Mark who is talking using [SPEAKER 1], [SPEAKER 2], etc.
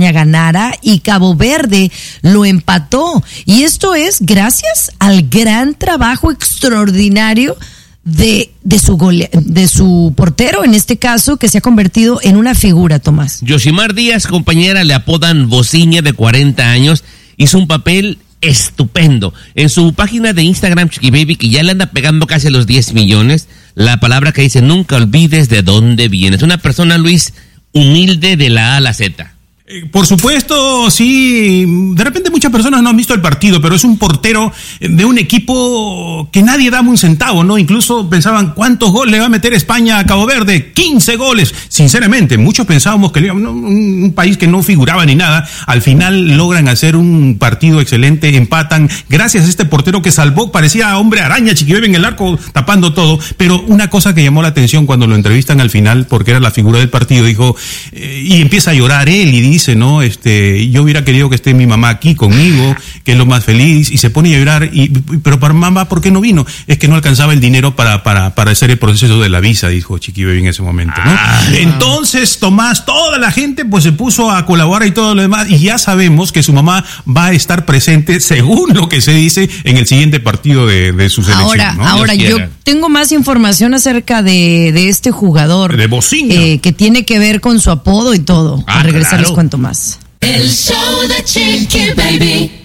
[SPEAKER 1] España ganara y Cabo Verde lo empató. Y esto es gracias al gran trabajo extraordinario de su portero, en este caso, que se ha convertido en una figura, Tomás.
[SPEAKER 2] Yoshimar Díaz, compañera, le apodan Bociña, de 40 años, hizo un papel estupendo. En su página de Instagram, Chiqui Baby, que ya le anda pegando casi a los 10 millones, la palabra que dice: nunca olvides de dónde vienes. Una persona, Luis, humilde de la A a la Z.
[SPEAKER 3] Por supuesto, sí, de repente muchas personas no han visto el partido, pero es un portero de un equipo que nadie daba un centavo, ¿no? Incluso pensaban, ¿cuántos goles le va a meter España a Cabo Verde? 15 goles. Sinceramente, muchos pensábamos que un país que no figuraba ni nada, al final logran hacer un partido excelente, empatan, gracias a este portero que salvó, parecía hombre araña, Chiqui Baby, en el arco, tapando todo. Pero una cosa que llamó la atención cuando lo entrevistan al final, porque era la figura del partido, dijo, y empieza a llorar él y dice, ¿no? Yo hubiera querido que esté mi mamá aquí conmigo, que es lo más feliz, y se pone a llorar, pero para mamá, ¿por qué no vino? Es que no alcanzaba el dinero para hacer el proceso de la visa, dijo Chiqui Baby en ese momento, ¿no? Entonces, Tomás, toda la gente pues se puso a colaborar y todo lo demás, y ya sabemos que su mamá va a estar presente, según lo que se dice, en el siguiente partido de su selección, ¿no?
[SPEAKER 1] Ahora yo tengo más información acerca de este jugador.
[SPEAKER 3] De Bociña.
[SPEAKER 1] Que tiene que ver con su apodo y todo. Al regresar les cuento más.
[SPEAKER 4] El show de Chiqui Baby.